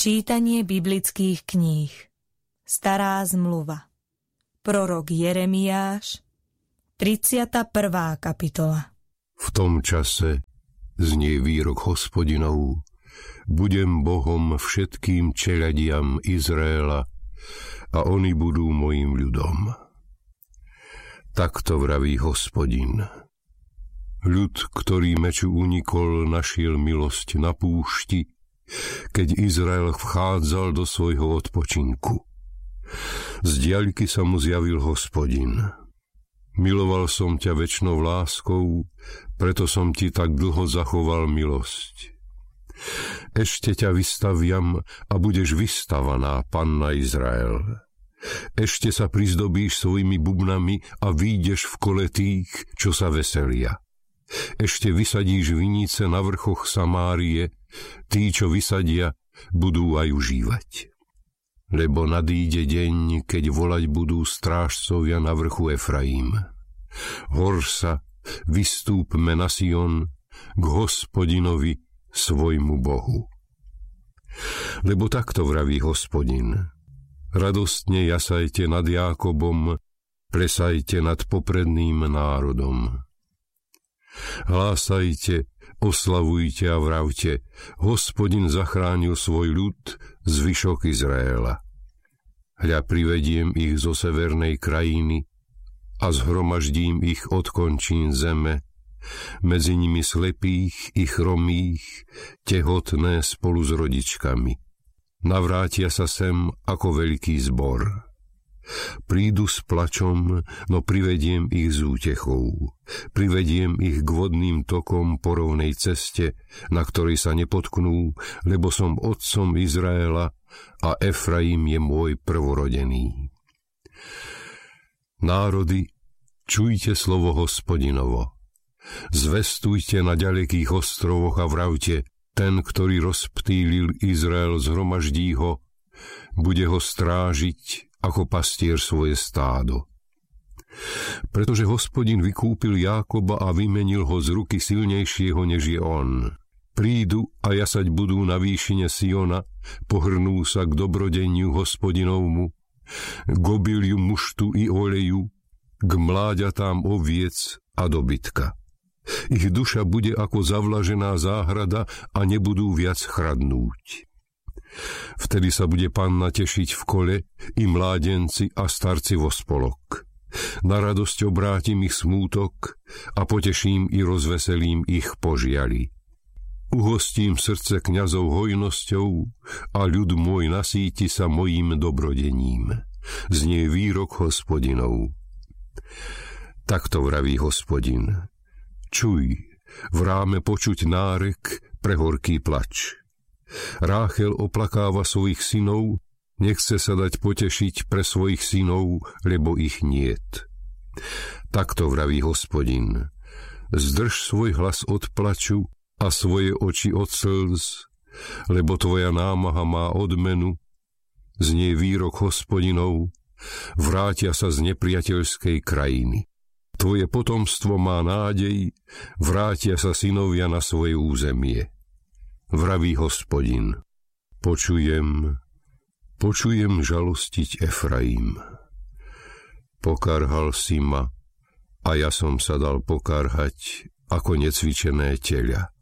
Čítanie biblických kníh. Stará zmluva. Prorok Jeremiáš, 31. kapitola. V tom čase znie výrok Hospodinov: budem Bohom všetkým čeľadiam Izraela a oni budú mojím ľudom. Takto vraví Hospodin. Ľud, ktorý meču unikol, našiel milosť na púšti, keď Izrael vchádzal do svojho odpočinku. Z diaľky sa mu zjavil Hospodin. Miloval som ťa večnou láskou, preto som ti tak dlho zachoval milosť. Ešte ťa vystaviam a budeš vystavaná, panna Izrael. Ešte sa prizdobíš svojimi bubnami a výjdeš v kole tých, čo sa veselia. Ešte vysadíš vinice na vrchoch Samárie, tí, čo vysadia, budú aj užívať. Lebo nadíde deň, keď volať budú strážcovia na vrchu Efraím. Hor sa, vystúpme na Sion, k Hospodinovi, svojmu Bohu. Lebo takto vraví Hospodin: radostne jasajte nad Jákobom, plesajte nad popredným národom. Hlásajte, oslavujte a vravte: Hospodin zachránil svoj ľud, zvyšok Izraela. Hľa, privediem ich zo severnej krajiny a zhromaždím ich od končín zeme, medzi nimi slepých i chromých, tehotné spolu s rodičkami. Navrátia sa sem ako veľký zbor. Prídu s plačom, no privediem ich s útechou. Privediem ich k vodným tokom po rovnej ceste, na ktorej sa nepotknú, lebo som otcom Izraela a Efraim je môj prvorodený. Národy, čujte slovo Hospodinovo. Zvestujte na ďalekých ostrovoch a vravte: ten, ktorý rozptýlil Izrael, zhromaždí ho, bude ho strážiť ako pastier svoje stádo. Pretože Hospodin vykúpil Jákoba a vymenil ho z ruky silnejšieho, než je on. Prídu a jasať budú na výšine Siona, pohrnú sa k dobrodeniu Hospodinovmu, k obiliu muštu i oleju, k mláďatám oviec a dobytka. Ich duša bude ako zavlažená záhrada a nebudú viac chradnúť. Vtedy sa bude panna tešiť v kole, i mládenci a starci vo spolok. Na radosť obrátim ich smútok a poteším i rozveselím ich požiali. Uhostím srdce kňazov hojnosťou a ľud môj nasíti sa mojím dobrodením. Znie výrok Hospodinov. Takto vraví Hospodin. Čuj, v ráme počuť nárek pre horký plač. Ráchel oplakáva svojich synov, nechce sa dať potešiť pre svojich synov, lebo ich niet. Takto vraví Hospodin. Zdrž svoj hlas od plaču a svoje oči od slz, lebo tvoja námaha má odmenu. Znie výrok Hospodinov: vrátia sa z nepriateľskej krajiny. Tvoje potomstvo má nádej, vrátia sa synovia na svoje územie. Vraví Hospodin: počujem žalostiť Efraim. Pokarhal si ma a ja som sa dal pokarhať ako necvičené teľa.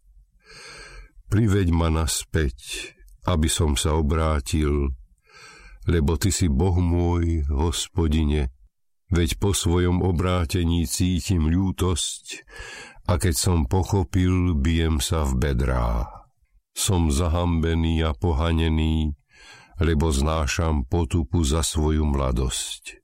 Priveď ma naspäť, aby som sa obrátil, lebo ty si Boh môj, Hospodine, veď po svojom obrátení cítim ľútosť a keď som pochopil, bijem sa v bedrách. Som zahambený a pohanený, lebo znášam potupu za svoju mladosť.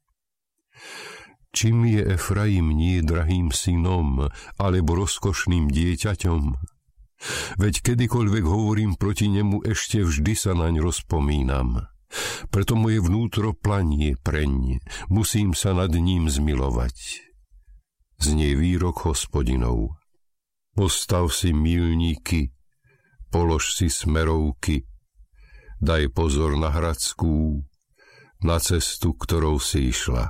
Čím je Efraim nie drahým synom, alebo rozkošným dieťaťom? Veď kedykoľvek hovorím proti nemu, ešte vždy sa naň rozpomínam. Preto moje vnútro planie preň, musím sa nad ním zmilovať. Znie výrok Hospodinov. Postav si míľniky, polož si smerovky, daj pozor na hradskú, na cestu, ktorou si išla.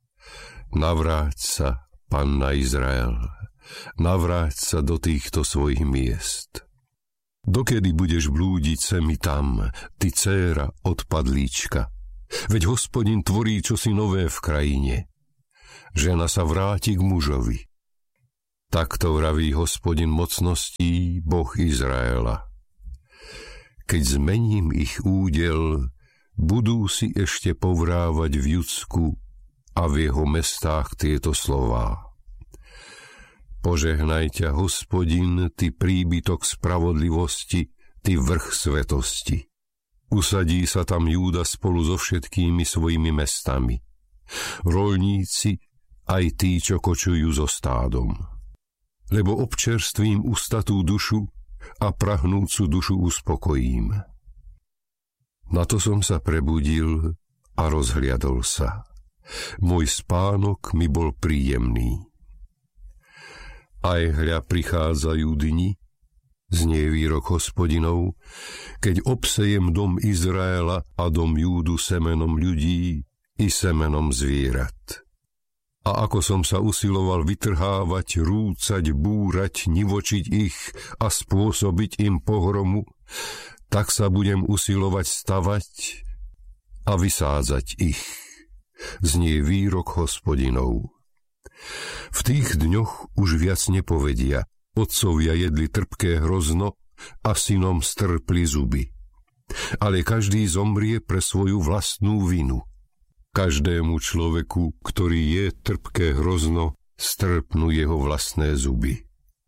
Navráť sa, panna Izrael, navráť sa do týchto svojich miest. Dokedy budeš blúdiť sem i tam, ty dcéra odpadlíčka? Veď Hospodin tvorí čosi nové v krajine. Žena sa vráti k mužovi. Takto vraví Hospodin mocností, Boh Izraela. Keď zmením ich údel, budú si ešte povrávať v Judsku a v jeho mestách tieto slová. Požehnaj ťa, Hospodin, ty príbytok spravodlivosti, ty vrch svetosti. Usadí sa tam Júda spolu so všetkými svojimi mestami. Roľníci, aj tí, čo kočujú so stádom. Lebo občerstvím ustatú dušu a prahnúcu dušu uspokojím. Na to som sa prebudil a rozhliadol sa. Môj spánok mi bol príjemný. Aj hľa prichádzajú dni, znie výrok Hospodinov, keď obsejem dom Izraela a dom Júdu semenom ľudí i semenom zvierat. A ako som sa usiloval vytrhávať, rúcať, búrať, nivočiť ich a spôsobiť im pohromu, tak sa budem usilovať stavať a vysádzať ich. Znie výrok Hospodinov. V tých dňoch už viac nepovedia, otcovia jedli trpké hrozno a synom strpli zuby. Ale každý zomrie pre svoju vlastnú vinu. Každému človeku, ktorý je trpké hrozno, strpnú jeho vlastné zuby.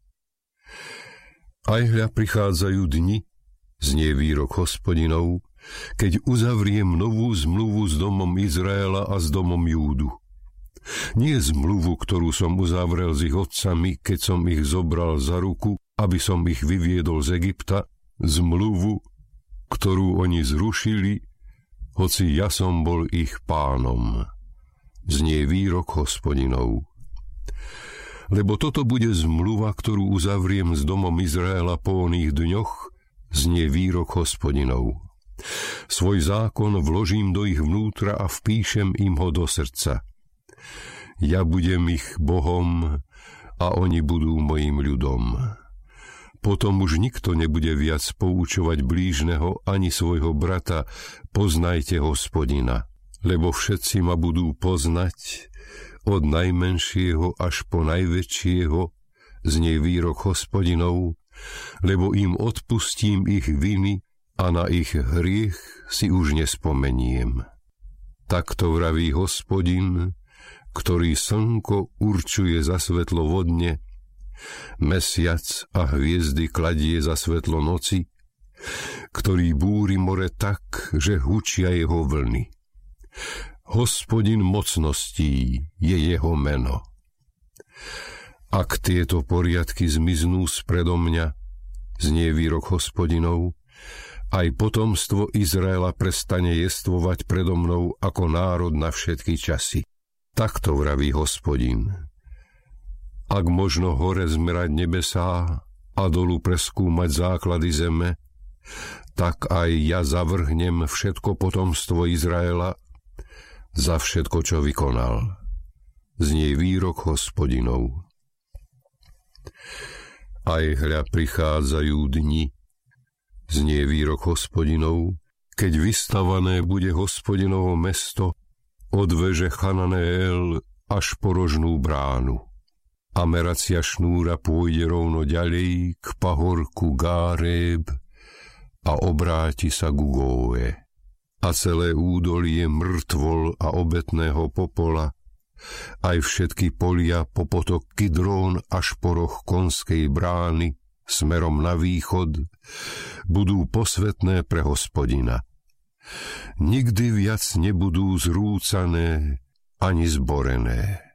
Aj hľa prichádzajú dni, znie výrok Hospodinov, keď uzavriem novú zmluvu s domom Izraela a s domom Júdu. Nie zmluvu, ktorú som uzavrel s ich otcami, keď som ich zobral za ruku, aby som ich vyviedol z Egypta, zmluvu, ktorú oni zrušili, hoci ja som bol ich pánom. Znie výrok Hospodinov. Lebo toto bude zmluva, ktorú uzavriem s domom Izraela po oných dňoch, znie výrok Hospodinov. Svoj zákon vložím do ich vnútra a vpíšem im ho do srdca. Ja budem ich Bohom a oni budú mojim ľudom. Potom už nikto nebude viac poučovať blížneho ani svojho brata, poznajte Hospodina, lebo všetci ma budú poznať, od najmenšieho až po najväčšieho, znie výrok Hospodinov, lebo im odpustím ich viny a na ich hriech si už nespomeniem. Takto vraví Hospodin, ktorý slnko určuje za svetlo vodne, mesiac a hviezdy kladie za svetlo noci, ktorý búri more tak, že hučia jeho vlny. Hospodin mocností je jeho meno. Ak tieto poriadky zmiznú spredo mňa, znie výrok Hospodinov, aj potomstvo Izraela prestane jestvovať predo mnou ako národ na všetky časy. Takto vraví Hospodin. Ak možno hore zmerať nebesá a dolu preskúmať základy zeme, tak aj ja zavrhnem všetko potomstvo Izraela za všetko, čo vykonal. Znie výrok Hospodinov. Aj hľa prichádzajú dni, znie výrok Hospodinov, keď vystavané bude Hospodinovo mesto od veže Chananéel až po rožnú bránu. A meracia šnúra pôjde rovno ďalej k pahorku Gáreb a obráti sa ku Góe. A celé údolie mŕtvol a obetného popola, aj všetky polia po potok Kidrón až po roh Konskej brány smerom na východ, budú posvätné pre Hospodina. Nikdy viac nebudú zrúcané ani zborené.